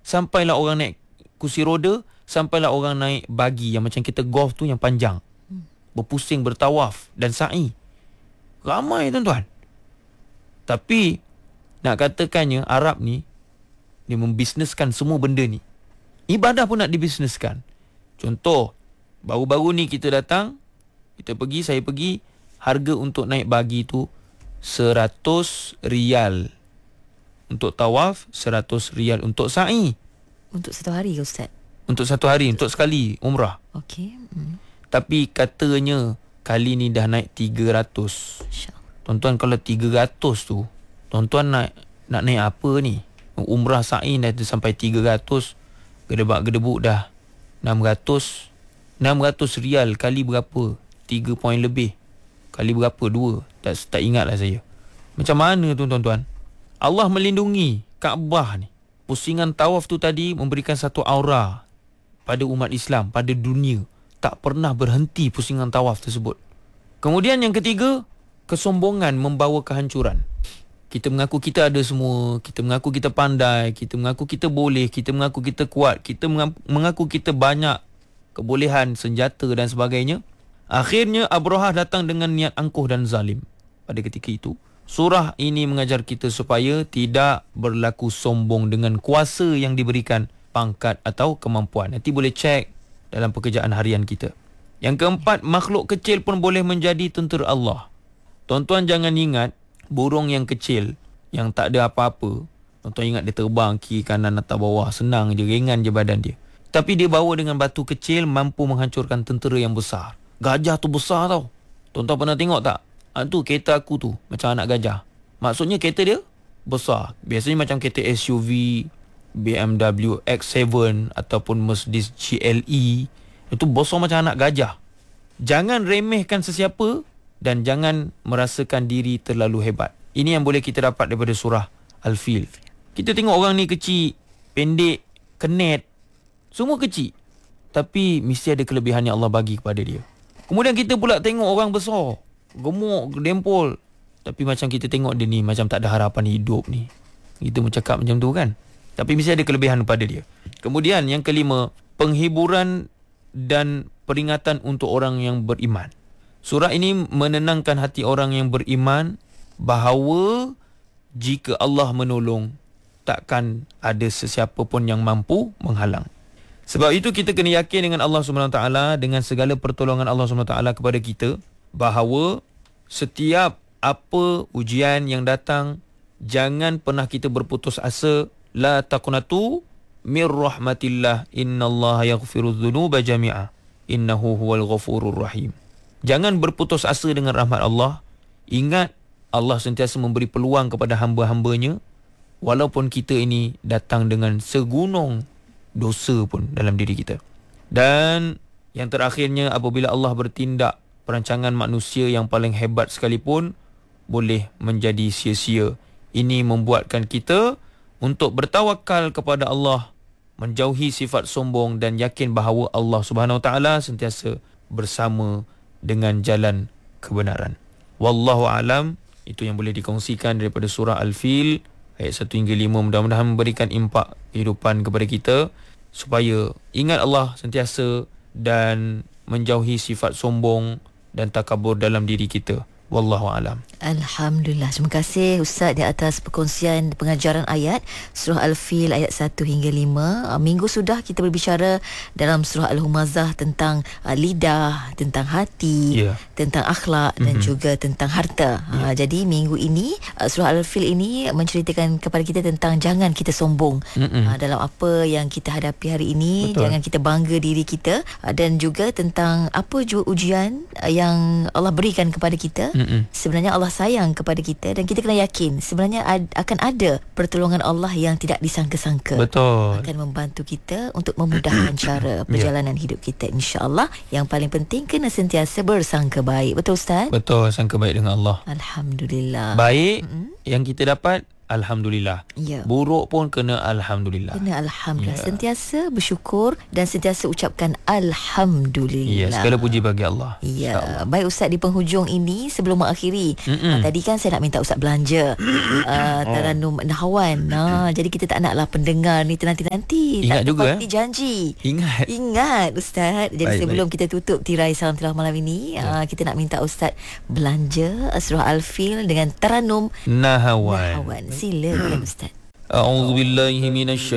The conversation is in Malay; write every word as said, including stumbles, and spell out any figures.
sampailah orang naik kursi roda, sampailah orang naik bagi yang macam kita golf tu yang panjang. Hmm. Berpusing, bertawaf dan sa'i. Ramai tuan-tuan. Tapi nak katakannya Arab ni dia membisneskan semua benda ni. Ibadah pun nak dibisneskan. Contoh, baru-baru ni kita datang, kita pergi, saya pergi, harga untuk naik bagi tu seratus rial. Untuk tawaf, seratus rial. Untuk sa'i. Untuk satu hari ke Ustaz? Untuk satu hari, untuk, untuk sekali umrah. Okey. Hmm. Tapi katanya kali ni dah naik tiga ratus. Tuan-tuan, kalau tiga ratus tu, tuan-tuan nak, nak naik apa ni? Umrah sa'i dah sampai tiga ratus. Gedebak-gedebuk dah enam ratus. enam ratus rial kali berapa? tiga poin lebih. Kali berapa? dua. Tak, tak ingat lah saya. Macam mana tu tuan-tuan? Allah melindungi Kaabah ni. Pusingan tawaf tu tadi memberikan satu aura pada umat Islam, pada dunia. Tak pernah berhenti pusingan tawaf tersebut. Kemudian yang ketiga, kesombongan membawa kehancuran. Kita mengaku kita ada semua, kita mengaku kita pandai, kita mengaku kita boleh, kita mengaku kita kuat, kita mengaku kita banyak kebolehan, senjata dan sebagainya. Akhirnya Abrahah datang dengan niat angkuh dan zalim. Pada ketika itu, surah ini mengajar kita supaya tidak berlaku sombong dengan kuasa yang diberikan, pangkat atau kemampuan. Nanti boleh cek dalam pekerjaan harian kita. Yang keempat, makhluk kecil pun boleh menjadi tentera Allah. Tuan-tuan jangan ingat burung yang kecil yang tak ada apa-apa. Tuan-tuan ingat dia terbang kiri kanan atas bawah, senang je, ringan je badan dia. Tapi dia bawa dengan batu kecil mampu menghancurkan tentera yang besar. Gajah tu besar tau. Tuan-tuan pernah tengok tak? Ha, tu kereta aku tu macam anak gajah. Maksudnya kereta dia besar. Biasanya macam kereta S U V, B M W X tujuh ataupun Mercedes G L E. Itu besar macam anak gajah. Jangan remehkan sesiapa dan jangan merasakan diri terlalu hebat. Ini yang boleh kita dapat daripada surah Al-Fil. Kita tengok orang ni kecil, pendek, kenet, semua kecil. Tapi mesti ada kelebihan yang Allah bagi kepada dia. Kemudian kita pula tengok orang besar, gemuk, dempol. Tapi macam kita tengok dia ni macam tak ada harapan hidup ni. Kita bercakap macam tu kan. Tapi mesti ada kelebihan pada dia. Kemudian yang kelima, penghiburan dan peringatan untuk orang yang beriman. Surah ini menenangkan hati orang yang beriman bahawa jika Allah menolong, takkan ada sesiapa pun yang mampu menghalang. Sebab itu kita kena yakin dengan Allah subhanahu wa taala, dengan segala pertolongan Allah subhanahu wa taala kepada kita, bahawa setiap apa ujian yang datang, jangan pernah kita berputus asa. La taqnatu mir rahmatillah, innallaha yaghfiru dzunuba jami'a, innahu huwal ghafurur rahim. Jangan berputus asa dengan rahmat Allah. Ingat, Allah sentiasa memberi peluang kepada hamba-hambanya, walaupun kita ini datang dengan segunung dosa pun dalam diri kita. Dan yang terakhirnya, apabila Allah bertindak, perancangan manusia yang paling hebat sekalipun boleh menjadi sia-sia. Ini membuatkan kita untuk bertawakal kepada Allah, menjauhi sifat sombong dan yakin bahawa Allah Subhanahu Wa Taala sentiasa bersama dengan jalan kebenaran. Wallahu alam. Itu yang boleh dikongsikan daripada surah Al-Fil ayat satu hingga lima. Mudah-mudahan memberikan impak kehidupan kepada kita supaya ingat Allah sentiasa dan menjauhi sifat sombong dan takabur dalam diri kita. Wallahu alam. Alhamdulillah. Terima kasih Ustaz di atas perkongsian pengajaran ayat surah Al-Fil ayat satu hingga lima. Minggu sudah kita berbicara dalam surah Al-Humazah tentang uh, lidah, tentang hati, yeah. tentang akhlak mm-hmm. dan juga tentang harta. Yeah. Uh, jadi minggu ini uh, surah Al-Fil ini menceritakan kepada kita tentang jangan kita sombong mm-hmm. uh, dalam apa yang kita hadapi hari ini. Betul. Jangan kita bangga diri kita, uh, dan juga tentang apa juga ujian uh, yang Allah berikan kepada kita. Mm-hmm. Sebenarnya Allah sayang kepada kita dan kita kena yakin sebenarnya ad, akan ada pertolongan Allah yang tidak disangka-sangka. Betul. Akan membantu kita untuk memudahkan cara perjalanan yeah. hidup kita, insya-Allah. Yang paling penting kena sentiasa bersangka baik. Betul Ustaz? Betul, sangka baik dengan Allah. Alhamdulillah. Baik, mm-hmm. yang kita dapat alhamdulillah. Ya. Buruk pun kena alhamdulillah. Kena alhamdulillah. Ya. Sentiasa bersyukur dan sentiasa ucapkan alhamdulillah. Ya, segala puji bagi Allah. Ya, baik Ustaz, di penghujung ini sebelum mengakhiri, uh, tadi kan saya nak minta Ustaz belanja uh, Taranum Nahwan. Nah, jadi kita tak naklah pendengar ni nanti-nanti Ingat tak juga, tepati eh? janji. Ingat. Ingat Ustaz. Jadi Baik, sebelum baik. kita tutup tirai Salam Tilawah malam ini, ya. uh, kita nak minta Ustaz belanja surah Al-Fil dengan Taranum Nahawan. Nahwan. Silakan Ustaz. A'udzubillahi minasyaitanir